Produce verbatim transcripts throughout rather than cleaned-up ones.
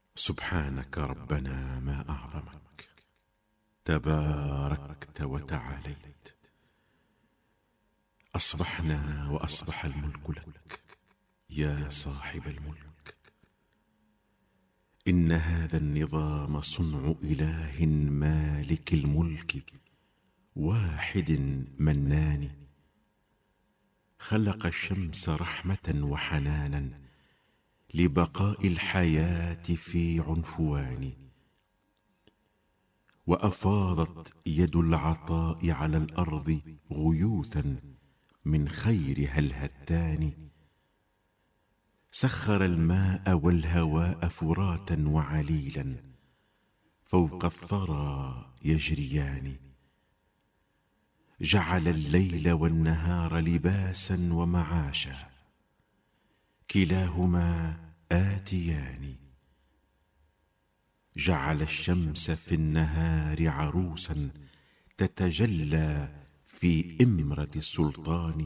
سبحانك ربنا ما أعظمك، تباركت وتعاليت. أصبحنا وأصبح الملك لك يا صاحب الملك. إن هذا النظام صنع إله مالك الملك واحد منان، خلق الشمس رحمة وحنانا لبقاء الحياة في عنفوان، وأفاضت يد العطاء على الأرض غيوثا من خيرها الهتان، سخر الماء والهواء فراتا وعليلا فوق الثرى يجريان، جعل الليل والنهار لباسا ومعاشا كلاهما آتيان، جعل الشمس في النهار عروسا تتجلى في إمرة السلطان،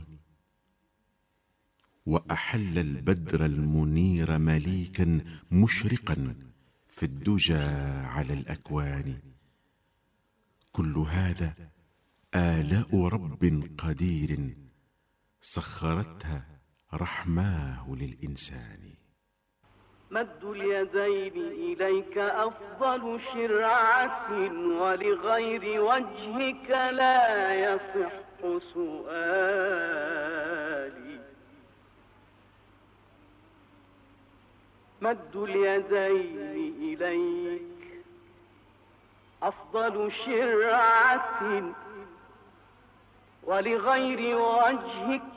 وأحل البدر المنير مليكا مشرقا في الدجى على الأكوان. كل هذا آلاء رب قدير سخرتها رحماه للإنسان. مد اليدين إليك أفضل شرعة، ولغير وجهك لا يصح سؤالي. مد اليدين إليك أفضل شرعة، ولغير وجهك